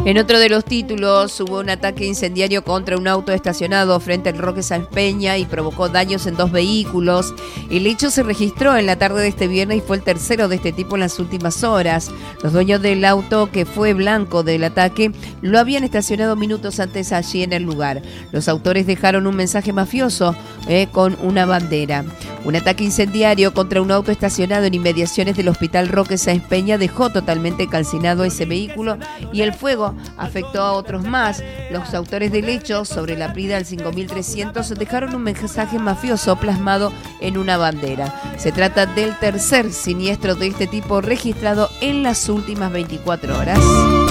En otro de los títulos, hubo un ataque incendiario contra un auto estacionado frente al Roque Sáenz Peña y provocó daños en 2 vehículos. El hecho se registró en la tarde de este viernes y fue el tercero de este tipo en las últimas horas. Los dueños del auto, que fue blanco del ataque, lo habían estacionado minutos antes allí en el lugar. Los autores dejaron un mensaje mafioso con una bandera. Un ataque incendiario contra un auto estacionado en inmediaciones del Hospital Roque Sáenz Peña dejó totalmente calcinado ese vehículo y el fuego afectó a otros más. Los autores del hecho, sobre la Prida al 5300, dejaron un mensaje mafioso plasmado en una bandera. Se trata del tercer siniestro de este tipo registrado en las últimas 24 horas.